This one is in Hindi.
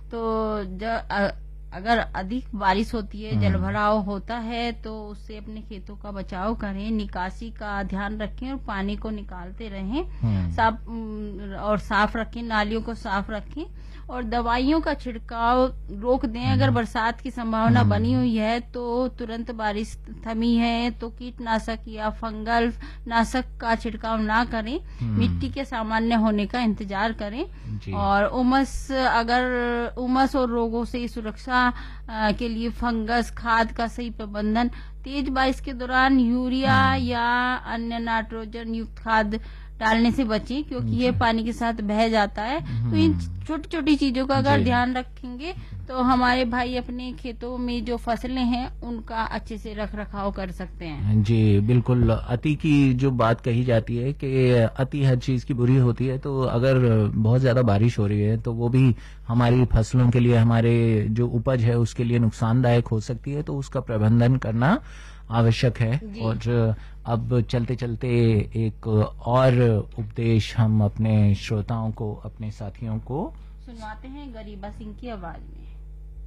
तो अगर अधिक बारिश होती है, जलभराव होता है, तो उससे अपने खेतों का बचाव करें, निकासी का ध्यान रखें और पानी को निकालते रहें, साफ रखें, नालियों को साफ रखें और दवाइयों का छिड़काव रोक दें। अगर बरसात की संभावना बनी हुई है तो तुरंत बारिश थमी है तो कीटनाशक या फंगल नाशक का छिड़काव ना करें, मिट्टी के सामान्य होने का इंतजार करें और उमस और रोगों से सुरक्षा के लिए फंगस खाद का सही प्रबंधन, तेज बारिश के दौरान यूरिया या अन्य नाइट्रोजन युक्त खाद डालने से बचें क्योंकि ये पानी के साथ बह जाता है। तो इन छोटी छोटी चीजों का अगर ध्यान रखेंगे तो हमारे भाई अपने खेतों में जो फसलें हैं उनका अच्छे से रख रखाव कर सकते हैं। जी बिल्कुल, अति की जो बात कही जाती है कि अति हर चीज की बुरी होती है, तो अगर बहुत ज्यादा बारिश हो रही है तो वो भी हमारी फसलों के लिए, हमारे जो उपज है उसके लिए नुकसानदायक हो सकती है, तो उसका प्रबंधन करना आवश्यक है। और अब चलते चलते एक और उपदेश हम अपने श्रोताओं को, अपने साथियों को सुनवाते हैं गरीबा सिंह की आवाज में।